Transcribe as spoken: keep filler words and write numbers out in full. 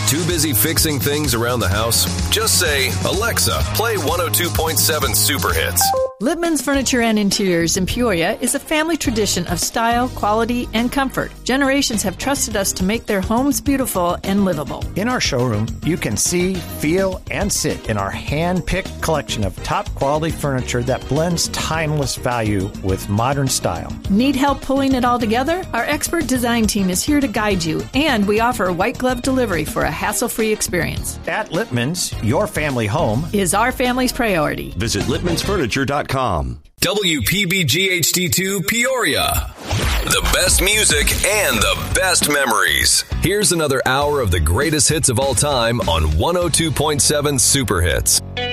Too busy fixing things around the house? Just say, Alexa, play one oh two point seven Super Hits. Lippman's Furniture and Interiors in Peoria is a family tradition of style, quality, and comfort. Generations have trusted us to make their homes beautiful and livable. In our showroom, you can see, feel, and sit in our hand-picked collection of top-quality furniture that blends timeless value with modern style. Need help pulling it all together? Our expert design team is here to guide you, and we offer white glove delivery for a hassle-free experience. At Lippman's, your family home is our family's priority. Visit Lippmans Furniture dot com. W P B G H D two Peoria. The best music and the best memories. Here's another hour of the greatest hits of all time on one oh two point seven Super Hits.